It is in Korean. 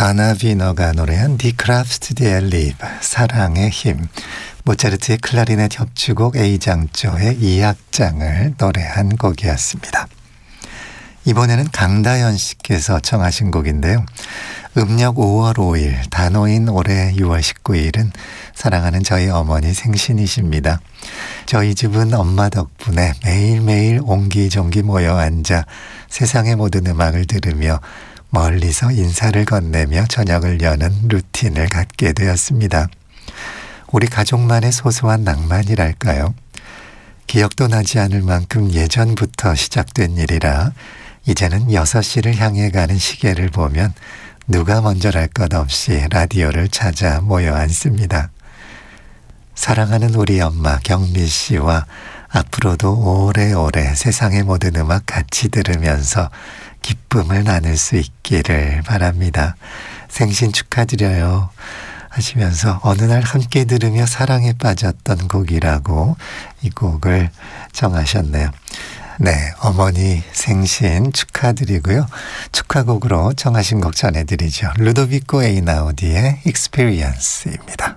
아나 비너가 노래한 Die Kraft der Liebe, 사랑의 힘, 모차르트의 클라리넷 협주곡 A장조의 2악장을 노래한 곡이었습니다. 이번에는 강다연 씨께서 청하신 곡인데요. 음력 5월 5일, 단오인 올해 6월 19일은 사랑하는 저희 어머니 생신이십니다. 저희 집은 엄마 덕분에 매일매일 옹기종기 모여 앉아 세상의 모든 음악을 들으며 멀리서 인사를 건네며 저녁을 여는 루틴을 갖게 되었습니다. 우리 가족만의 소소한 낭만이랄까요? 기억도 나지 않을 만큼 예전부터 시작된 일이라 이제는 6시를 향해 가는 시계를 보면 누가 먼저랄 것 없이 라디오를 찾아 모여 앉습니다. 사랑하는 우리 엄마 경미 씨와 앞으로도 오래오래 세상의 모든 음악 같이 들으면서 기쁨을 나눌 수 있기를 바랍니다. 생신 축하드려요 하시면서 어느 날 함께 들으며 사랑에 빠졌던 곡이라고 이 곡을 정하셨네요. 네, 어머니 생신 축하드리고요. 축하곡으로 정하신 곡 전해드리죠. 루도비코 에이나우디의 Experience입니다.